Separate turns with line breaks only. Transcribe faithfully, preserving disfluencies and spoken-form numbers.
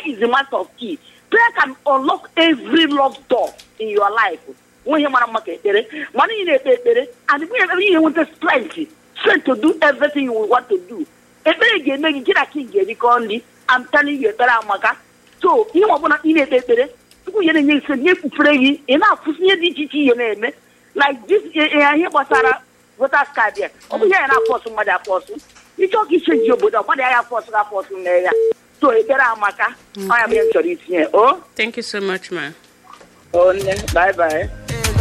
is the master of key. Prayer can unlock every locked door in your life. When you want to money in a and we you want the strength, strength to do everything you want to do. If you make it a king, I'm telling you, so you want to in a paper. You need to pray enough to see D G T name like this. Here was Sarah. What a scadia. Oh, yeah, and I force some other person. You talk, you change your Buddha, but I have forced a force in there. So, if there are Maka, I am entering here. Oh,
thank you so much, man.
Oh, bye bye.